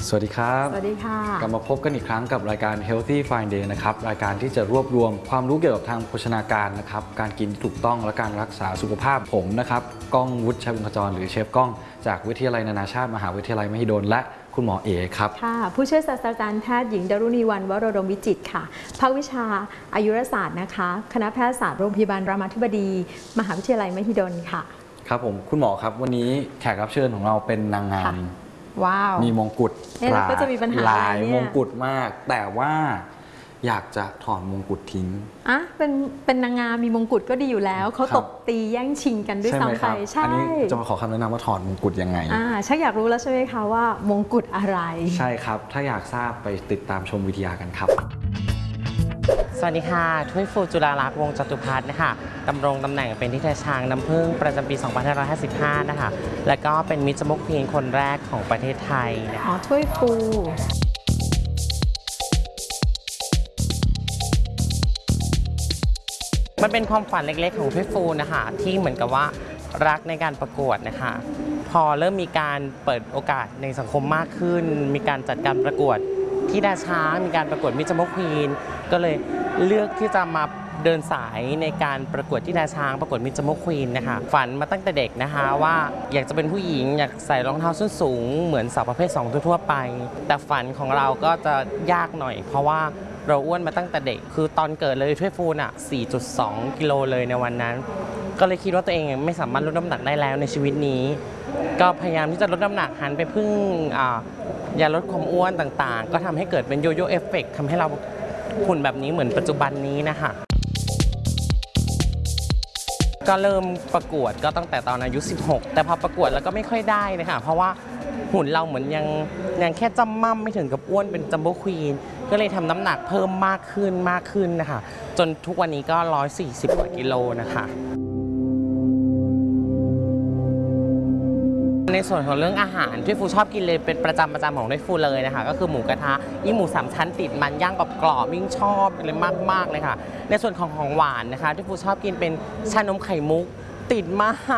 สวัสดีครับสวัสดีค่ะกลับมาพบกันอีกครั้งกับรายการ Healthy Fine Day นะครับรายการที่จะรวบรวมความรู้เกี่ยวกับทางโภชนาการนะครับการกินถูกต้องและการรักษาสุขภาพผมนะครับก้องวุฒิชัยบุญขจรหรือเชฟก้องจากวิทยาลัยนานาชาติมหาวิทยาลัยมหิดลและคุณหมอเอครับค่ะผู้ช่วยศาสตราจารย์แพทย์หญิงดารุณีวรรณวโรดมวิจิตรค่ะภาควิชาอายุรศาสตร์นะคะคณะแพทยศาสตร์โรงพยาบาลรามาธิบดีมหาวิทยาลัยมหิดลค่ะครับผมคุณหมอครับวันนี้แขกรับเชิญของเราเป็นนางงามว้าวมีมงกุฎแล้วก็จะมีปัญหาหลายมงกุฎมากแต่ว่าอยากจะถอนมงกุฎทิ้งอ่ะเป็นนางงามมีมงกุฎก็ดีอยู่แล้วเขาตบตีแย่งชิงกันด้วยซ้ำไปใช่อันนี้จะมาขอคำแนะนำว่าถอนมงกุฎยังไงชักอยากรู้แล้วใช่ไหมคะว่ามงกุฎอะไรใช่ครับถ้าอยากทราบไปติดตามชมวิทยากันครับสวัสดีค่ะถ้วยฟูจุฬาลักษณ์วงศ์จตุพัฒน์นะคะดำรงตำแหน่งเป็นทิตช้างน้ำผึ้งประจำปี 2555 นะคะและก็เป็นมิสเตอร์มุกควีนคนแรกของประเทศไทยนะคะถ้วยฟูมันเป็นความฝันเล็กๆของถ้วยฟูนะคะที่เหมือนกับว่ารักในการประกวดนะคะพอเริ่มมีการเปิดโอกาสในสังคมมากขึ้นมีการจัดการประกวดที่ดาช้างมีการประกวดมิสเตอร์มุกควีนก็เลยเลือกที่จะมาเดินสายในการประกวดที่ดาช้างประกวดมิสเตอร์มุกควีนนะคะฝันมาตั้งแต่เด็กนะคะว่าอยากจะเป็นผู้หญิงอยากใส่รองเท้าส้นสูงเหมือนสาวประเภท2ทั่วไปแต่ฝันของเราก็จะยากหน่อยเพราะว่าเราอ้วนมาตั้งแต่เด็กคือตอนเกิดเลยถ้วยฟูน4.2 กิโลเลยในวันนั้นก็เลยคิดว่าตัวเองไม่สามารถลดน้ำหนักได้แล้วในชีวิตนี้ก็พยายามที่จะลดน้ำหนักหันไปพึ่งยาลดความอ้วนต่างๆก็ทำให้เกิดเป็นโยโย่เอฟเฟกต์ทำให้เราหุ่นแบบนี้เหมือนปัจจุบันนี้นะคะก็เริ่มประกวดก็ตั้งแต่ตอนอายุ16แต่พอประกวดแล้วก็ไม่ค่อยได้นะคะเพราะว่าหุ่นเราเหมือนยังแค่จำม่ำไม่ถึงกับอ้วนเป็นจัมโบ้ควีนก็เลยทำน้ำหนักเพิ่มมากขึ้นนะคะจนทุกวันนี้ก็140 กว่ากิโลนะคะในส่วนของเรื่องอาหารที่ฟูชอบกินเลยเป็นประจำของด้วยฟูเลยนะคะก็คือหมูกระทะยิ่งหมู3 ชั้นติดมันย่างกรอบยิ่งชอบเลยมากเลยค่ะในส่วนของหวานนะคะที่ฟูชอบกินเป็นชานมไข่มุกติดมาก